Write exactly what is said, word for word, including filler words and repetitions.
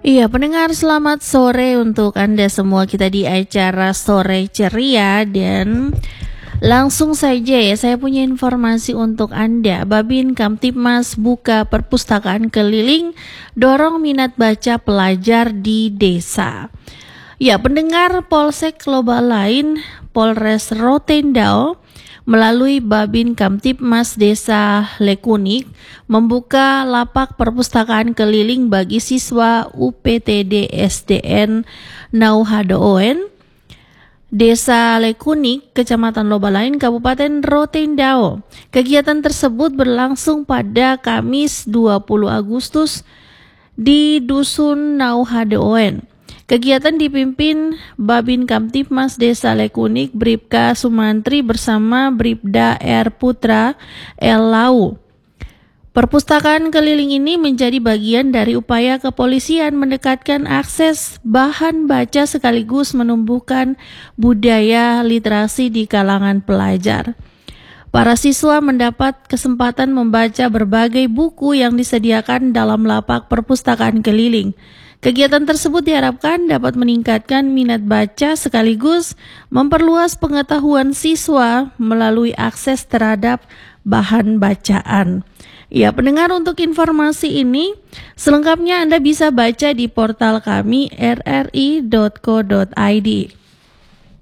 Iya, pendengar, selamat sore untuk Anda semua. Kita di acara Sore Ceria dan langsung saja ya, saya punya informasi untuk Anda. Babin Kamtibmas buka perpustakaan keliling, dorong minat baca pelajar di desa. Ya, pendengar, Polsek Lobalain, Polres Rotendao melalui Babin Kamtibmas Desa Lekunik membuka lapak perpustakaan keliling bagi siswa U P T D S D N Nauhadoen, Desa Lekunik, Kecamatan Lobalain, Kabupaten Rotendao. Kegiatan tersebut berlangsung pada Kamis dua puluh Agustus di Dusun Nauhadoen. Kegiatan dipimpin Babin Kamtibmas Desa Lekunik Bribka Sumantri bersama Bribda R Putra El Lau. Perpustakaan keliling ini menjadi bagian dari upaya kepolisian mendekatkan akses bahan baca sekaligus menumbuhkan budaya literasi di kalangan pelajar. Para siswa mendapat kesempatan membaca berbagai buku yang disediakan dalam lapak perpustakaan keliling. Kegiatan tersebut diharapkan dapat meningkatkan minat baca sekaligus memperluas pengetahuan siswa melalui akses terhadap bahan bacaan. Ya, pendengar, untuk informasi ini selengkapnya Anda bisa baca di portal kami r r i dot co dot i d.